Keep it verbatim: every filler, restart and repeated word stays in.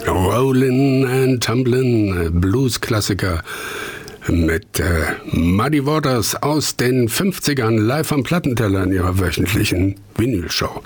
Rollin' and Tumblin', Blues-Klassiker mit äh, Muddy Waters aus den fünfzigern live am Plattenteller in ihrer wöchentlichen Vinylshow.